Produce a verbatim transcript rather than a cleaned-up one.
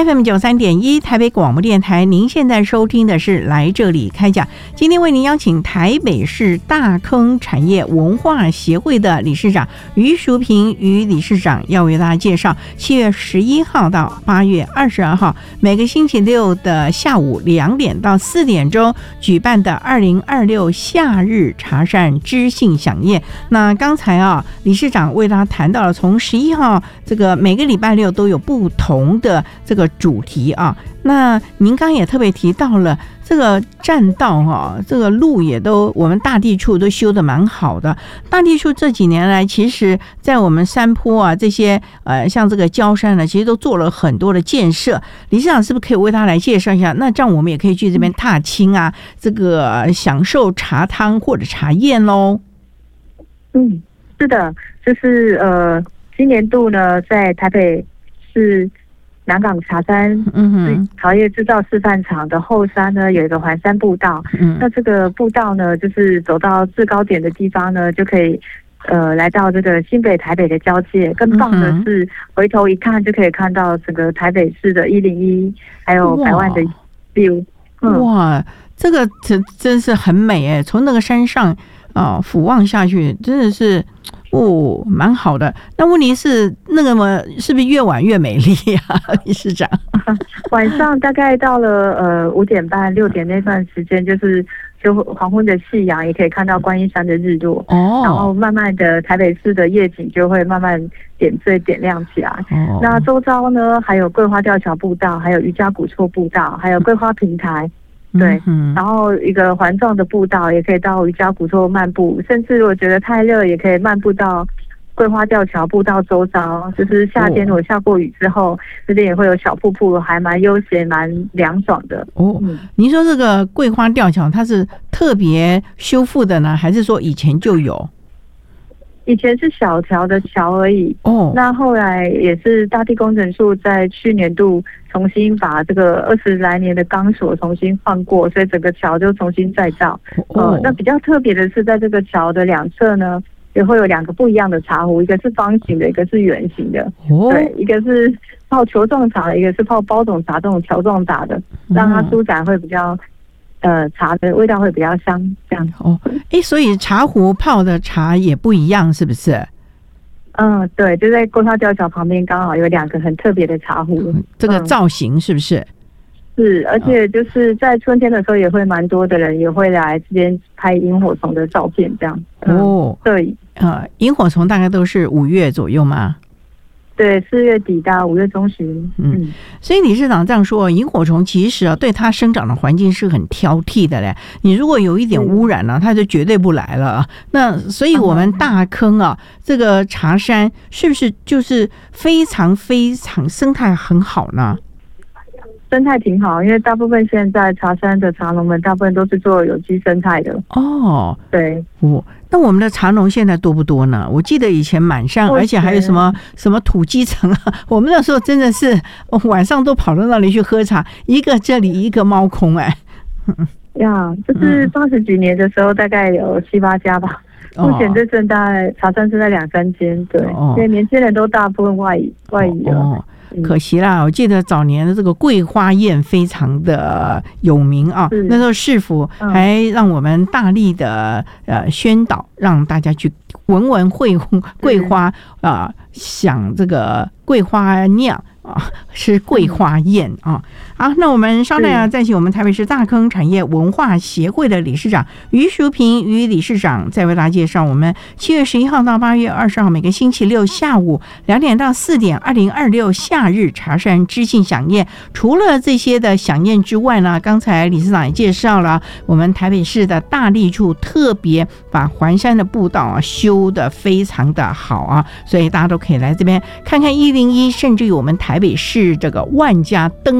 F M 九三点一台北广播电台，您现在收听的是来这里开讲。今天为您邀请台北市大坑产业文化协会的理事长于淑萍于理事长，要为大家介绍七月十一号到八月二十二号每个星期六的下午两点到四点钟举办的二零二六夏日茶山知性飨宴。那刚才啊，理事长为大家谈到了从十一号这个每个礼拜六都有不同的这个主题啊。那您刚刚也特别提到了这个栈道哈、啊，这个路也都我们大地处都修得蛮好的。大地处这几年来，其实在我们山坡啊这些呃像这个郊山呢，其实都做了很多的建设。理事长是不是可以为大家来介绍一下？那这样我们也可以去这边踏青啊，这个享受茶汤或者茶宴喽。 嗯，是的，就是呃，今年度呢，在台北市南港茶山嗯茶叶制造示范厂的后山呢，有一个环山步道。嗯，那这个步道呢，就是走到制高点的地方呢，就可以呃来到这个新北台北的交界。更棒的是，回头一看就可以看到整个台北市的一零一，还有百万的 view。嗯、 哇，这个真真是很美哎！从那个山上啊、哦、俯望下去，真的是。哦，蛮好的。那问题是，那个么是不是越晚越美丽啊，理事长？ 晚上大概到了呃五点半六点那段时间，就是就黄昏的夕阳，也可以看到观音山的日落。哦，然后慢慢的台北市的夜景就会慢慢点缀点亮起来。哦，那周遭呢，还有桂花吊桥步道，还有瑜伽古厝步道，还有桂花平台。对，嗯、然后一个环状的步道，也可以到瑜伽古厝漫步，甚至我觉得太热，也可以漫步到桂花吊桥步道周遭。就是夏天如果下过雨之后，这边也会有小瀑布，还蛮悠闲、蛮凉爽的。 哦，嗯、您说这个桂花吊桥它是特别修复的呢，还是说以前就有？ 以前是小条的桥而已，哦，那后来也是大地工程处在去年度重新把这个二十来年的钢索重新换过，所以整个桥就重新再造。哦，呃，那比较特别的是，在这个桥的两侧呢，也会有两个不一样的茶壶，一个是方形的，一个是圆形的。哦，对，一个是泡球状茶的，一个是泡包种茶这种条状茶的，让它舒展会比较。呃，茶的味道会比较香，这样哦。哎，所以茶壶泡的茶也不一样，是不是？ 嗯，对，就在桂花吊桥旁边，刚好有两个很特别的茶壶。嗯、 这个造型是不是？ 是，而且就是在春天的时候，也会蛮多的人也会来这边拍萤火虫的照片，这样。哦，嗯、对， 呃，萤火虫大概都是五月左右吗？ 对，四月底到五月中旬。 嗯，所以理事长这样说，萤火虫其实啊，对它生长的环境是很挑剔的嘞。你如果有一点污染呢、啊，它就绝对不来了。那所以我们大坑啊，这个茶山是不是就是非常非常生态很好呢？ 生态挺好，因为大部分现在茶山的茶农们大部分都是做有机生态的。哦，对， 哦，那我们的茶农现在多不多呢？我记得以前满山，而且还有什么什么土鸡城啊，我们那时候真的是晚上都跑到那里去喝茶，一个这里一个猫空哎。 呀，就是八十几年的时候，大概有七八家吧。目前这正在茶山正在两三间，对，因为年轻人都大部分外移外移了。哦， 可惜啦，我记得早年的这个桂花宴非常的有名啊，那时候市府还让我们大力的呃宣导，让大家去闻闻会桂花啊、呃，享这个桂花酿啊，是桂花宴啊。好，那我们稍待啊，再请我们台北市大坑产业文化协会的理事长于淑萍于理事长再为大家介绍我们七月十一号到八月二十号每个星期六下午两点到四点二零二六夏日茶山知性飨宴。除了这些的飨宴之外呢，刚才理事长也介绍了我们台北市的大力处特别把环山的步道啊修得非常的好啊，所以大家都可以来这边看看一零一，甚至于我们台北市这个万家灯